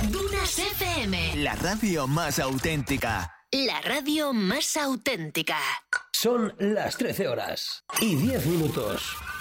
Dunas FM. La radio más auténtica. La radio más auténtica. Son las 13 horas y 10 minutos.